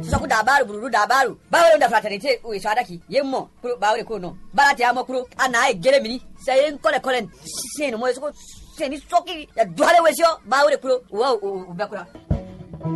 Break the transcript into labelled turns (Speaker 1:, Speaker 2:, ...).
Speaker 1: so ku dabaru buru dabaru bawo da fraternité o so adaki yemmo kuro bawo ko no barati amo kuro ana e gere mini sai en kole sen mo so sen soki ya duale wesio bawo kuro wo o bakura